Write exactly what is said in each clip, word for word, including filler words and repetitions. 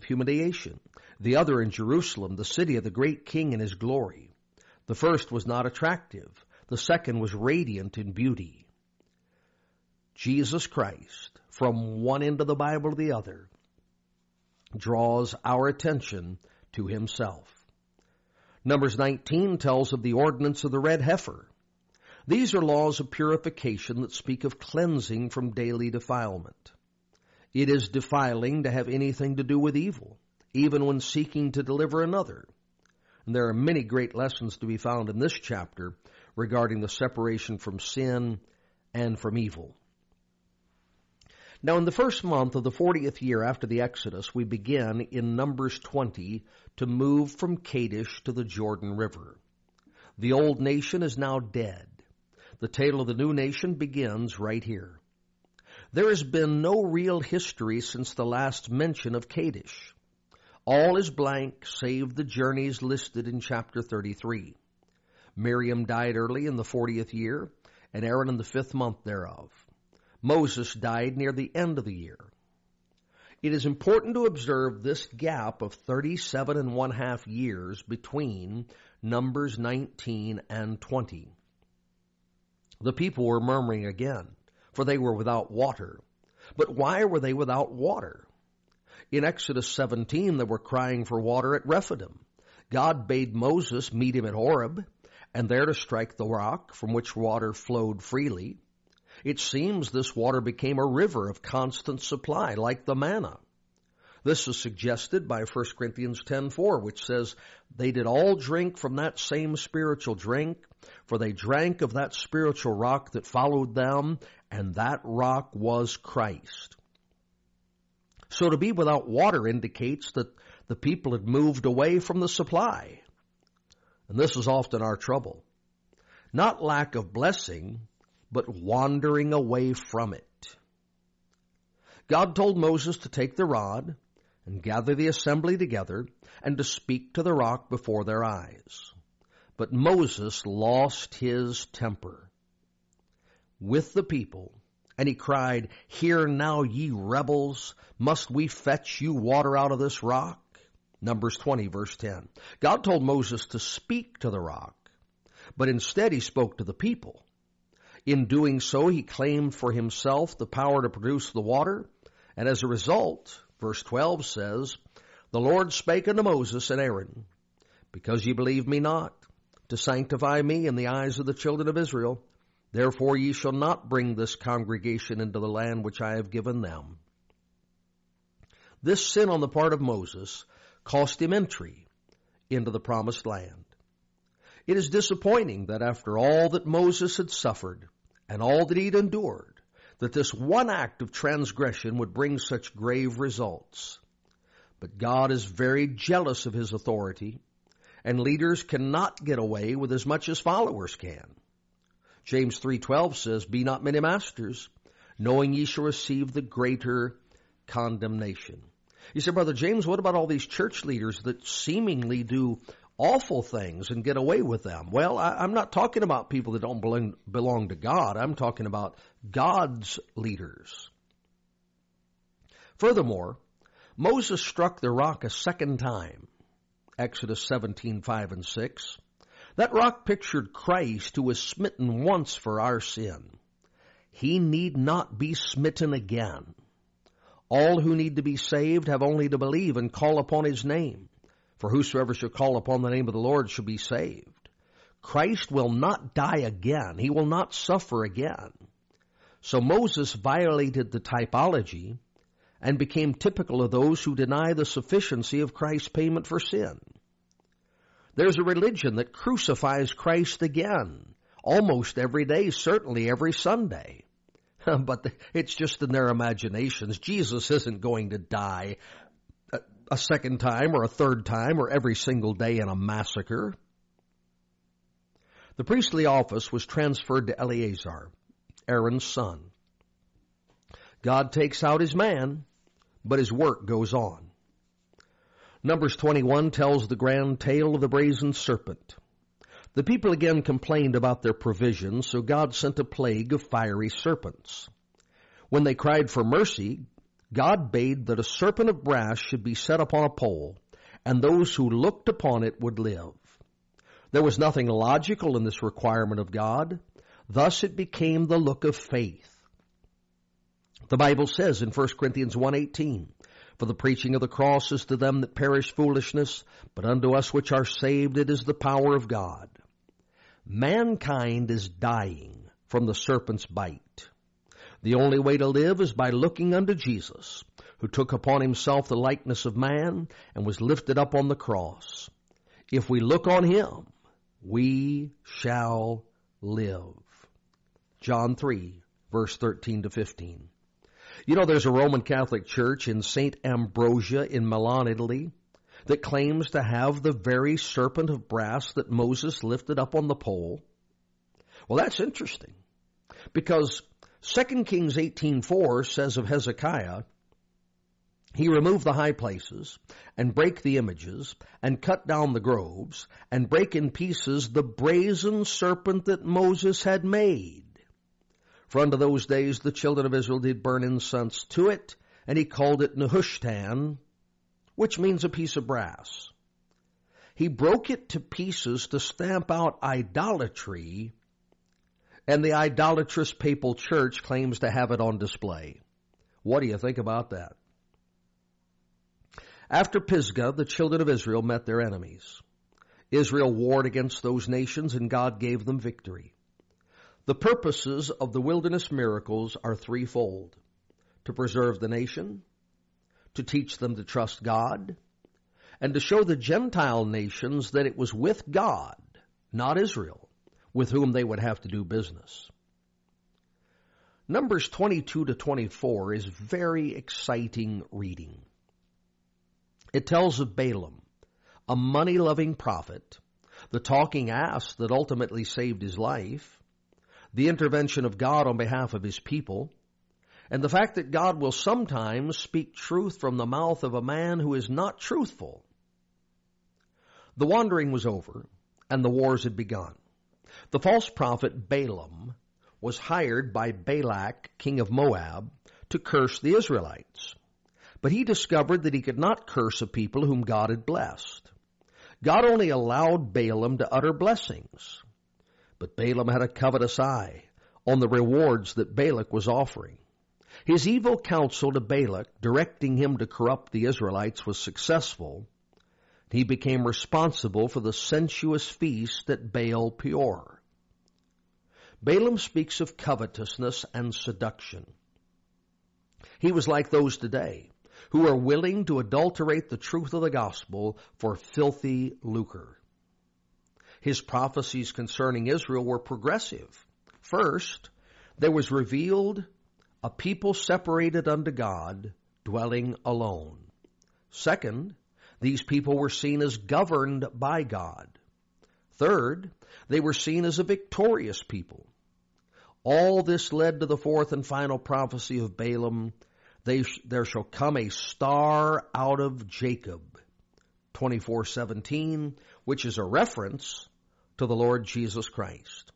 humiliation, the other in Jerusalem, the city of the great king in his glory. The first was not attractive. The second was radiant in beauty. Jesus Christ, from one end of the Bible to the other, draws our attention to himself. Numbers nineteen tells of the ordinance of the red heifer. These are laws of purification that speak of cleansing from daily defilement. It is defiling to have anything to do with evil, even when seeking to deliver another. And there are many great lessons to be found in this chapter regarding the separation from sin and from evil. Now, in the first month of the fortieth year after the Exodus, we begin in Numbers twenty to move from Kadesh to the Jordan River. The old nation is now dead. The tale of the new nation begins right here. There has been no real history since the last mention of Kadesh. All is blank save the journeys listed in chapter thirty-three. Miriam died early in the fortieth year, and Aaron in the fifth month thereof. Moses died near the end of the year. It is important to observe this gap of thirty-seven and one half years between Numbers nineteen and twenty. The people were murmuring again, for they were without water. But why were they without water? In Exodus seventeen, they were crying for water at Rephidim. God bade Moses meet him at Horeb, and there to strike the rock from which water flowed freely. It seems this water became a river of constant supply, like the manna. This is suggested by First Corinthians ten four, which says, "They did all drink from that same spiritual drink, for they drank of that spiritual rock that followed them, and that rock was Christ." So to be without water indicates that the people had moved away from the supply. And this is often our trouble. Not lack of blessing, but wandering away from it. God told Moses to take the rod and gather the assembly together and to speak to the rock before their eyes. But Moses lost his temper with the people, and he cried, "Hear now, ye rebels, must we fetch you water out of this rock?" Numbers twenty, verse ten. God told Moses to speak to the rock, but instead he spoke to the people. In doing so, he claimed for himself the power to produce the water, and as a result, verse twelve says, "The Lord spake unto Moses and Aaron, because ye believe me not, to sanctify me in the eyes of the children of Israel, therefore ye shall not bring this congregation into the land which I have given them." This sin on the part of Moses cost him entry into the promised land. It is disappointing that after all that Moses had suffered and all that he'd endured, that this one act of transgression would bring such grave results. But God is very jealous of his authority, and leaders cannot get away with as much as followers can. James three twelve says, "Be not many masters, knowing ye shall receive the greater condemnation." You say, "Brother James, what about all these church leaders that seemingly do awful things and get away with them?" Well, I, I'm not talking about people that don't belong, belong to God. I'm talking about God's leaders. Furthermore, Moses struck the rock a second time, Exodus seventeen, five and six. That rock pictured Christ, who was smitten once for our sin. He need not be smitten again. All who need to be saved have only to believe and call upon his name. For whosoever shall call upon the name of the Lord shall be saved. Christ will not die again. He will not suffer again. So Moses violated the typology and became typical of those who deny the sufficiency of Christ's payment for sin. There's a religion that crucifies Christ again, almost every day, certainly every Sunday. But it's just in their imaginations. Jesus isn't going to die a second time or a third time or every single day in a massacre. The priestly office was transferred to Eleazar, Aaron's son. God takes out his man, but his work goes on. Numbers twenty-one tells the grand tale of the brazen serpent. The people again complained about their provisions, so God sent a plague of fiery serpents. When they cried for mercy, God bade that a serpent of brass should be set upon a pole, and those who looked upon it would live. There was nothing logical in this requirement of God. Thus it became the look of faith. The Bible says in First Corinthians one eighteen, "For the preaching of the cross is to them that perish foolishness, but unto us which are saved it is the power of God." Mankind is dying from the serpent's bite. The only way to live is by looking unto Jesus, who took upon himself the likeness of man and was lifted up on the cross. If we look on him, we shall live. John three, verse thirteen to fifteen. You know, there's a Roman Catholic church in Saint Ambrosia in Milan, Italy, that claims to have the very serpent of brass that Moses lifted up on the pole. Well, that's interesting, because Second Kings eighteen four says of Hezekiah, "He removed the high places, and brake the images, and cut down the groves, and brake in pieces the brazen serpent that Moses had made. For unto those days the children of Israel did burn incense to it, and he called it Nehushtan," which means a piece of brass. He broke it to pieces to stamp out idolatry, and the idolatrous papal church claims to have it on display. What do you think about that? After Pisgah, the children of Israel met their enemies. Israel warred against those nations, and God gave them victory. The purposes of the wilderness miracles are threefold: to preserve the nation, to teach them to trust God, and to show the Gentile nations that it was with God, not Israel, with whom they would have to do business. Numbers twenty-two to twenty-four is very exciting reading. It tells of Balaam, a money-loving prophet, the talking ass that ultimately saved his life, the intervention of God on behalf of his people, and the fact that God will sometimes speak truth from the mouth of a man who is not truthful. The wandering was over, and the wars had begun. The false prophet Balaam was hired by Balak, king of Moab, to curse the Israelites. But he discovered that he could not curse a people whom God had blessed. God only allowed Balaam to utter blessings. But Balaam had a covetous eye on the rewards that Balak was offering. His evil counsel to Balak, directing him to corrupt the Israelites, was successful. He became responsible for the sensuous feast at Baal Peor. Balaam speaks of covetousness and seduction. He was like those today who are willing to adulterate the truth of the gospel for filthy lucre. His prophecies concerning Israel were progressive. First, there was revealed a people separated unto God, dwelling alone. Second, these people were seen as governed by God. Third, they were seen as a victorious people. All this led to the fourth and final prophecy of Balaam, they, there shall come a star out of Jacob, twenty-four seventeen, which is a reference to the Lord Jesus Christ.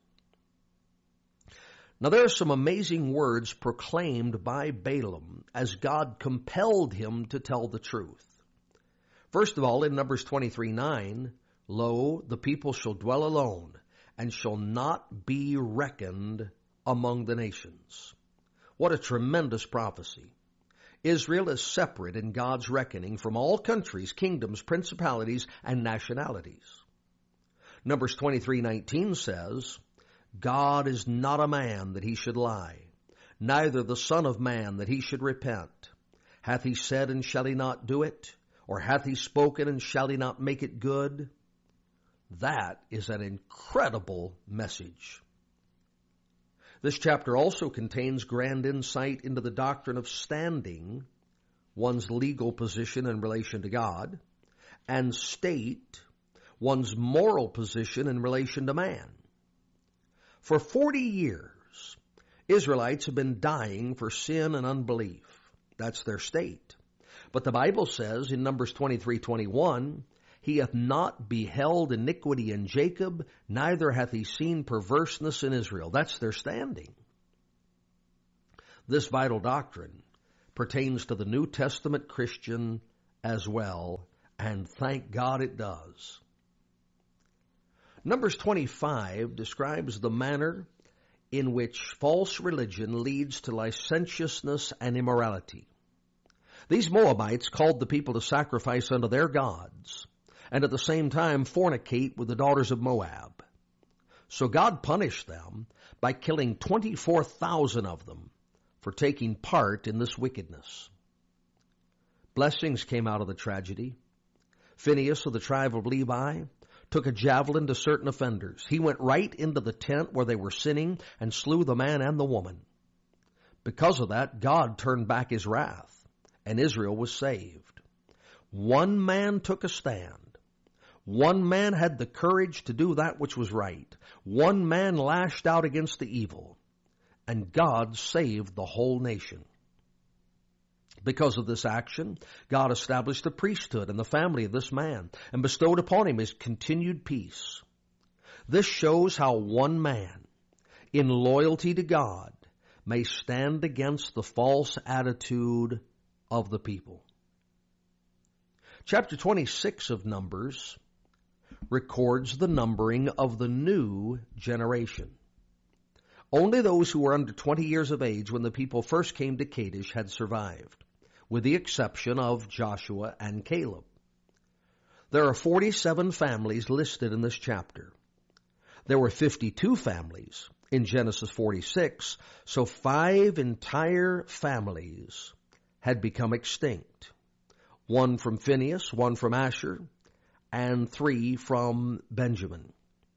Now there are some amazing words proclaimed by Balaam as God compelled him to tell the truth. First of all, in Numbers twenty-three nine, "Lo, the people shall dwell alone, and shall not be reckoned among the nations." What a tremendous prophecy. Israel is separate in God's reckoning from all countries, kingdoms, principalities, and nationalities. Numbers twenty-three nineteen says, "God is not a man that he should lie, neither the son of man that he should repent. Hath he said, and shall he not do it? Or hath he spoken, and shall he not make it good?" That is an incredible message. This chapter also contains grand insight into the doctrine of standing, one's legal position in relation to God, and state, one's moral position in relation to man. For forty years, Israelites have been dying for sin and unbelief. That's their state. But the Bible says in Numbers twenty-three twenty-one, "He hath not beheld iniquity in Jacob, neither hath he seen perverseness in Israel." That's their standing. This vital doctrine pertains to the New Testament Christian as well, and thank God it does. Numbers twenty-five describes the manner in which false religion leads to licentiousness and immorality. These Moabites called the people to sacrifice unto their gods, and at the same time fornicate with the daughters of Moab. So God punished them by killing twenty-four thousand of them for taking part in this wickedness. Blessings came out of the tragedy. Phinehas of the tribe of Levi took a javelin to certain offenders. He went right into the tent where they were sinning and slew the man and the woman. Because of that, God turned back his wrath, and Israel was saved. One man took a stand. One man had the courage to do that which was right. One man lashed out against the evil, and God saved the whole nation. Because of this action, God established a priesthood in the family of this man and bestowed upon him his continued peace. This shows how one man, in loyalty to God, may stand against the false attitude of the people. Chapter twenty-six of Numbers records the numbering of the new generation. Only those who were under twenty years of age when the people first came to Kadesh had survived, with the exception of Joshua and Caleb. There are forty-seven families listed in this chapter. There were fifty-two families in Genesis forty-six, so five entire families had become extinct. One from Phinehas, one from Asher, and three from Benjamin.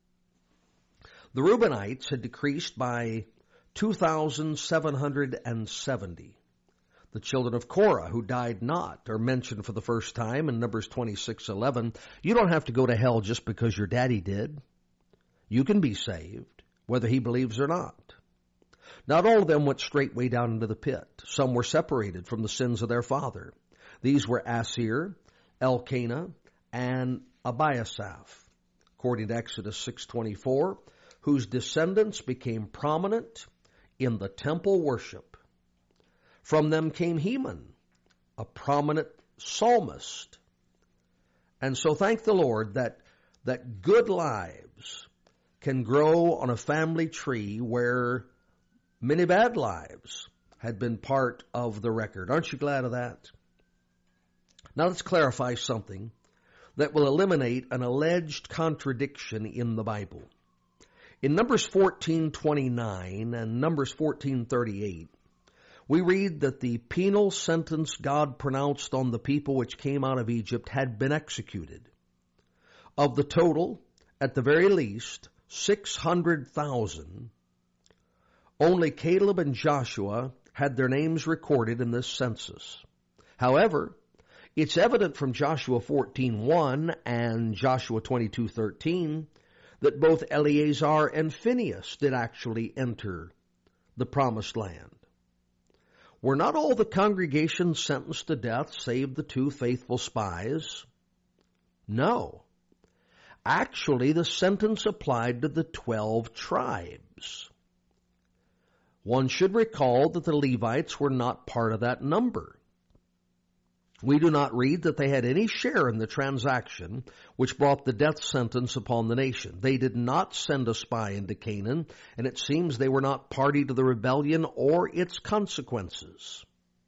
The Reubenites had decreased by two thousand seven hundred seventy. The children of Korah, who died not, are mentioned for the first time in Numbers twenty-six eleven. You don't have to go to hell just because your daddy did. You can be saved, whether he believes or not. Not all of them went straightway down into the pit. Some were separated from the sins of their father. These were Asir, Elkanah, and Abiasaph, according to Exodus six twenty-four, whose descendants became prominent in the temple worship. From them came Heman, a prominent psalmist. And so thank the Lord that, that good lives can grow on a family tree where many bad lives had been part of the record. Aren't you glad of that? Now let's clarify something that will eliminate an alleged contradiction in the Bible. In Numbers fourteen twenty-nine and Numbers fourteen thirty-eight, we read that the penal sentence God pronounced on the people which came out of Egypt had been executed. Of the total, at the very least, six hundred thousand, only Caleb and Joshua had their names recorded in this census. However, it's evident from Joshua fourteen one and Joshua twenty-two thirteen that both Eleazar and Phinehas did actually enter the promised land. Were not all the congregation sentenced to death save the two faithful spies? No. Actually, the sentence applied to the twelve tribes. One should recall that the Levites were not part of that number. We do not read that they had any share in the transaction which brought the death sentence upon the nation. They did not send a spy into Canaan, and it seems they were not party to the rebellion or its consequences.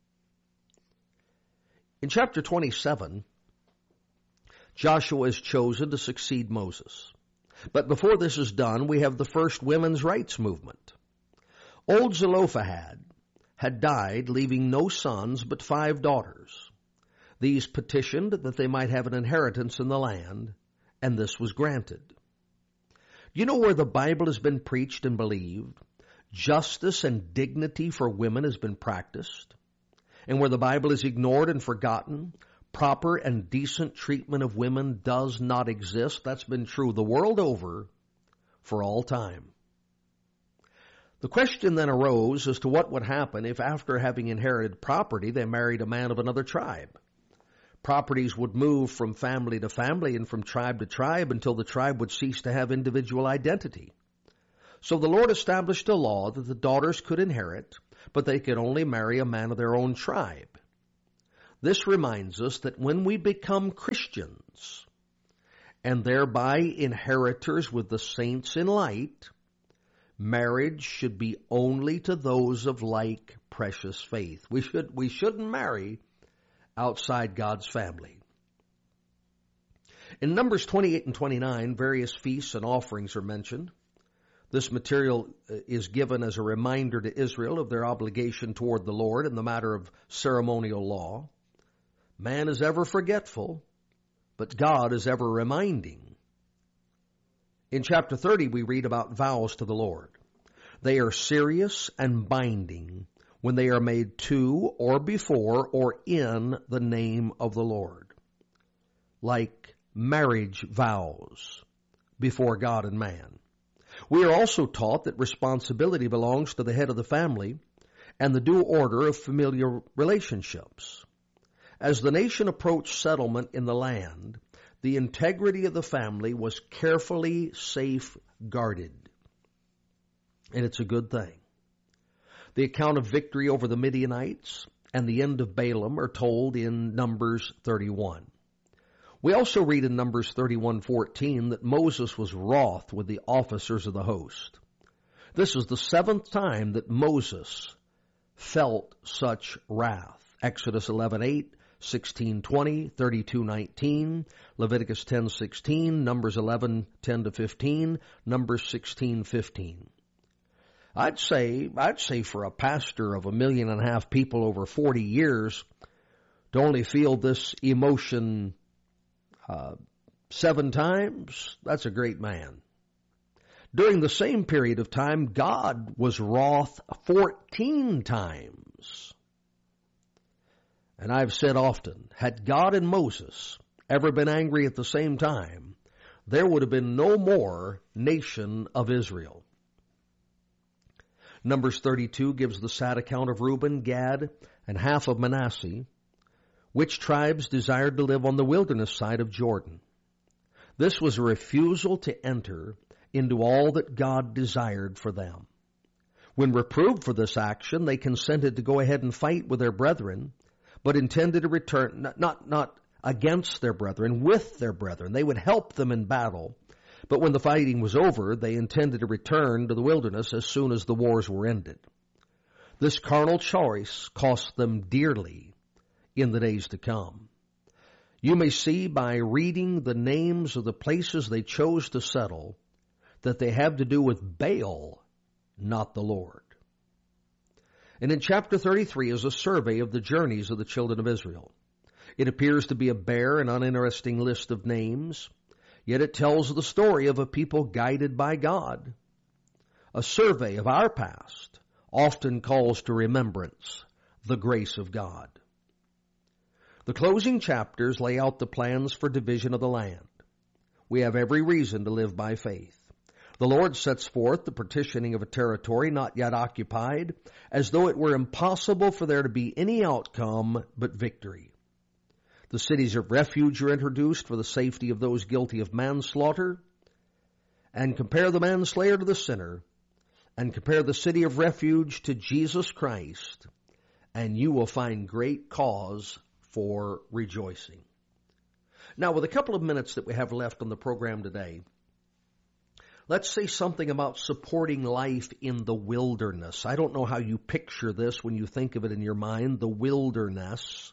In chapter twenty-seven, Joshua is chosen to succeed Moses. But before this is done, we have the first women's rights movement. Old Zelophehad had died, leaving no sons but five daughters. These petitioned that they might have an inheritance in the land, and this was granted. You know where the Bible has been preached and believed? Justice and dignity for women has been practiced. And where the Bible is ignored and forgotten, proper and decent treatment of women does not exist. That's been true the world over for all time. The question then arose as to what would happen if after having inherited property they married a man of another tribe. Properties would move from family to family and from tribe to tribe until the tribe would cease to have individual identity. So the Lord established a law that the daughters could inherit, but they could only marry a man of their own tribe. This reminds us that when we become Christians, and thereby inheritors with the saints in light, marriage should be only to those of like precious faith. We should, we shouldn't marry outside God's family. In Numbers twenty-eight and twenty-nine, various feasts and offerings are mentioned. This material is given as a reminder to Israel of their obligation toward the Lord in the matter of ceremonial law. Man is ever forgetful, but God is ever reminding. In chapter thirty, we read about vows to the Lord. They are serious and binding when they are made to or before or in the name of the Lord, like marriage vows before God and man. We are also taught that responsibility belongs to the head of the family and the due order of familiar relationships. As the nation approached settlement in the land, the integrity of the family was carefully safeguarded. And it's a good thing. The account of victory over the Midianites and the end of Balaam are told in Numbers thirty-one. We also read in Numbers thirty-one fourteen that Moses was wroth with the officers of the host. This is the seventh time that Moses felt such wrath. Exodus eleven eight, sixteen twenty, thirty-two nineteen, Leviticus ten sixteen, Numbers eleven ten to fifteen, Numbers sixteen fifteen. I'd say, I'd say for a pastor of a million and a half people over forty years to only feel this emotion uh, seven times, that's a great man. During the same period of time, God was wroth fourteen times. And I've said often, had God and Moses ever been angry at the same time, there would have been no more nation of Israel. Numbers thirty-two gives the sad account of Reuben, Gad, and half of Manasseh, which tribes desired to live on the wilderness side of Jordan. This was a refusal to enter into all that God desired for them. When reproved for this action, they consented to go ahead and fight with their brethren, but intended to return, not, not, not against their brethren, with their brethren. They would help them in battle, but when the fighting was over, they intended to return to the wilderness as soon as the wars were ended. This carnal choice cost them dearly in the days to come. You may see by reading the names of the places they chose to settle that they have to do with Baal, not the Lord. And in chapter thirty-three is a survey of the journeys of the children of Israel. It appears to be a bare and uninteresting list of names, yet it tells the story of a people guided by God. A survey of our past often calls to remembrance the grace of God. The closing chapters lay out the plans for division of the land. We have every reason to live by faith. The Lord sets forth the partitioning of a territory not yet occupied, as though it were impossible for there to be any outcome but victory. The cities of refuge are introduced for the safety of those guilty of manslaughter, and compare the manslayer to the sinner, and compare the city of refuge to Jesus Christ, and you will find great cause for rejoicing. Now, with a couple of minutes that we have left on the program today, let's say something about supporting life in the wilderness. I don't know how you picture this when you think of it in your mind, the wilderness.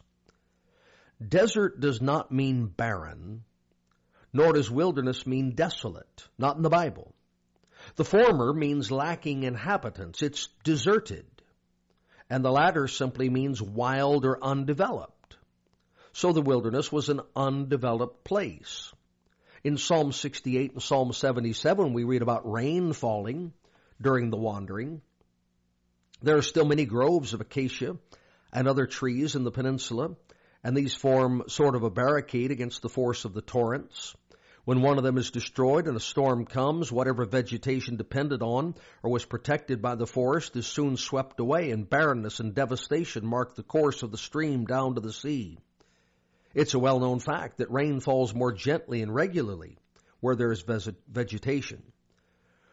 Desert does not mean barren, nor does wilderness mean desolate, not in the Bible. The former means lacking inhabitants. It's deserted. And the latter simply means wild or undeveloped. So the wilderness was an undeveloped place. In Psalm sixty-eight and Psalm seventy-seven, we read about rain falling during the wandering. There are still many groves of acacia and other trees in the peninsula, and these form sort of a barricade against the force of the torrents. When one of them is destroyed and a storm comes, whatever vegetation depended on or was protected by the forest is soon swept away, and barrenness and devastation mark the course of the stream down to the sea. It's a well-known fact that rain falls more gently and regularly where there is vegetation.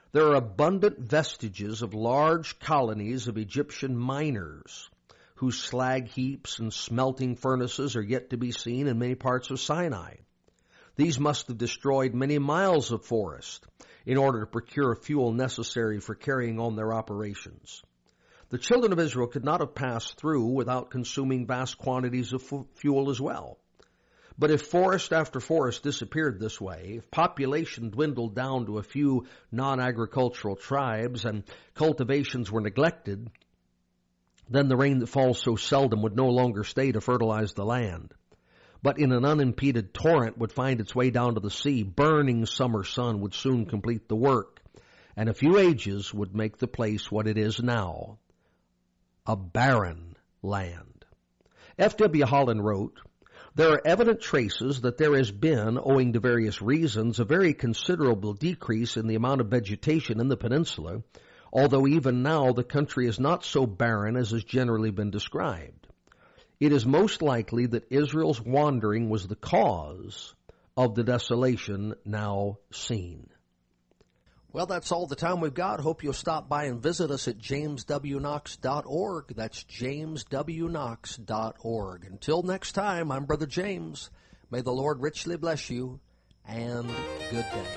There are abundant vestiges of large colonies of Egyptian miners, whose slag heaps and smelting furnaces are yet to be seen in many parts of Sinai. These must have destroyed many miles of forest in order to procure fuel necessary for carrying on their operations. The children of Israel could not have passed through without consuming vast quantities of fu- fuel as well. But if forest after forest disappeared this way, if population dwindled down to a few non-agricultural tribes and cultivations were neglected, then the rain that falls so seldom would no longer stay to fertilize the land, but in an unimpeded torrent would find its way down to the sea. Burning summer sun would soon complete the work, and a few ages would make the place what it is now, a barren land. F W Holland wrote, "There are evident traces that there has been, owing to various reasons, a very considerable decrease in the amount of vegetation in the peninsula, although even now the country is not so barren as has generally been described. It is most likely that Israel's wandering was the cause of the desolation now seen." Well, that's all the time we've got. Hope you'll stop by and visit us at james w knox dot org. That's james w knox dot org. Until next time, I'm Brother James. May the Lord richly bless you, and good day.